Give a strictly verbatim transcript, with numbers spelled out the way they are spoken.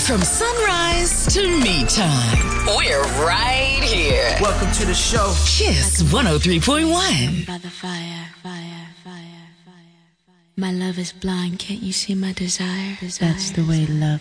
From sunrise to me time, we're right here. Welcome to the show. Kiss one oh three point one. By the fire, fire, fire, fire. My love is blind, can't you see my desire? desire That's the way love